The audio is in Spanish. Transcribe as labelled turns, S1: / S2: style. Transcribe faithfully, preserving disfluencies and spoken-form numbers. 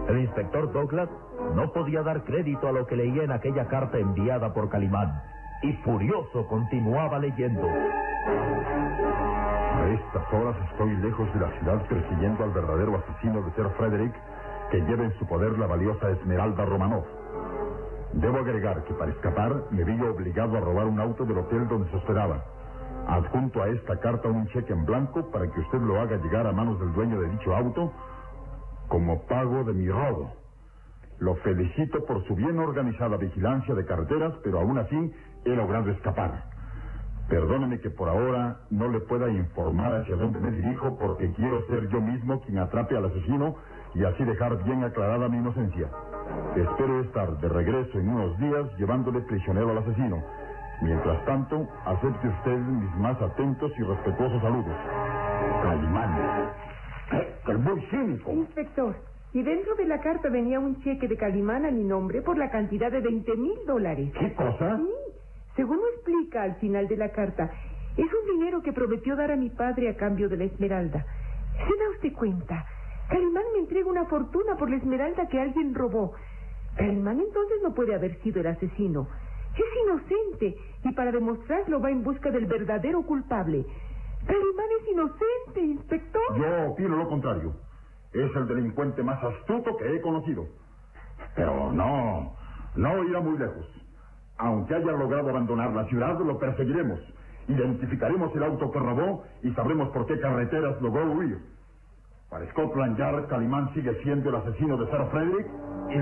S1: El inspector Douglas no podía dar crédito a lo que leía en aquella carta enviada por Calimán, y furioso continuaba leyendo.
S2: A estas horas estoy lejos de la ciudad persiguiendo al verdadero asesino de Sir Frederick, que lleva en su poder la valiosa Esmeralda Romanov. Debo agregar que para escapar me vi obligado a robar un auto del hotel donde se hospedaba. Adjunto a esta carta un cheque en blanco para que usted lo haga llegar a manos del dueño de dicho auto como pago de mi robo. Lo felicito por su bien organizada vigilancia de carreteras, pero aún así he logrado escapar. Perdóneme que por ahora no le pueda informar hacia dónde me dirijo, porque quiero ser yo mismo quien atrape al asesino y así dejar bien aclarada mi inocencia. Espero estar de regreso en unos días llevándole prisionero al asesino. Mientras tanto, acepte usted mis más atentos y respetuosos saludos. Calimán. ¡Qué muy cínico!
S3: Inspector, y dentro de la carta venía un cheque de Calimán a mi nombre por la cantidad de veinte mil dólares.
S2: ¿Qué cosa?
S3: Sí, según lo explica al final de la carta, es un dinero que prometió dar a mi padre a cambio de la Esmeralda. ¿Se da usted cuenta? Calimán me entrega una fortuna por la Esmeralda que alguien robó. Calimán entonces no puede haber sido el asesino. Es inocente, y para demostrarlo va en busca del verdadero culpable. Calimán es inocente, inspector.
S2: Yo opino lo contrario. Es el delincuente más astuto que he conocido. Pero no, no irá muy lejos. Aunque haya logrado abandonar la ciudad, lo perseguiremos. Identificaremos el auto que robó y sabremos por qué carreteras logró huir. Para Scotland Yard, Calimán sigue siendo el asesino de Sir Frederick